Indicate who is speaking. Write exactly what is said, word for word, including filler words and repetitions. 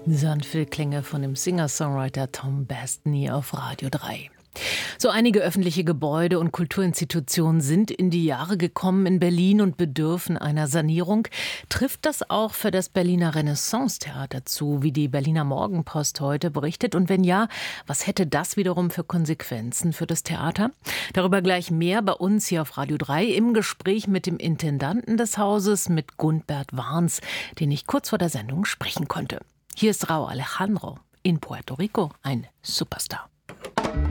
Speaker 1: Sanfte Klänge von dem Singer-Songwriter Tom Bastny auf Radio drei. So einige öffentliche Gebäude und Kulturinstitutionen sind in die Jahre gekommen in Berlin und bedürfen einer Sanierung. Trifft das auch für das Berliner Renaissance-Theater zu, wie die Berliner Morgenpost heute berichtet? Und wenn ja, was hätte das wiederum für Konsequenzen für das Theater? Darüber gleich mehr bei uns hier auf Radio drei im Gespräch mit dem Intendanten des Hauses, mit Gundbert Warns, den ich kurz vor der Sendung sprechen konnte. Hier ist Rauw Alejandro, in Puerto Rico ein Superstar.